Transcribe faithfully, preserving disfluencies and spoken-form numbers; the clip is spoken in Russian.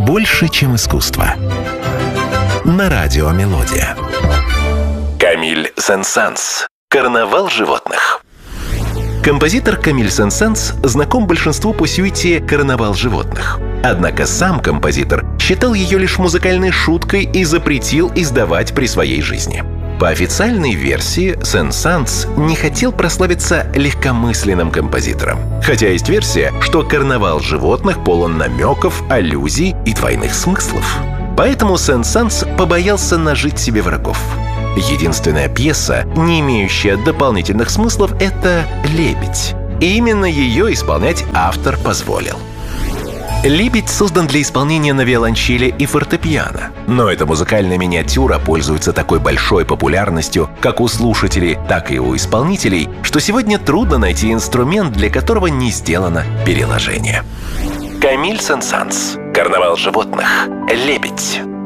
больше, чем искусство. На радио «Мелодия». Камиль Сен-Санс. Карнавал животных. Композитор Камиль Сен-Санс знаком большинству по сюите «Карнавал животных». Однако сам композитор считал ее лишь музыкальной шуткой и запретил издавать при своей жизни. По официальной версии, Сен-Санс не хотел прославиться легкомысленным композитором. Хотя есть версия, что «Карнавал животных» полон намеков, аллюзий и двойных смыслов. Поэтому Сен-Санс побоялся нажить себе врагов. Единственная пьеса, не имеющая дополнительных смыслов, это «Лебедь». И именно ее исполнять автор позволил. «Лебедь» создан для исполнения на виолончели и фортепиано. Но эта музыкальная миниатюра пользуется такой большой популярностью как у слушателей, так и у исполнителей, что сегодня трудно найти инструмент, для которого не сделано переложение. Камиль Сен-Санс. «Карнавал животных». «Лебедь».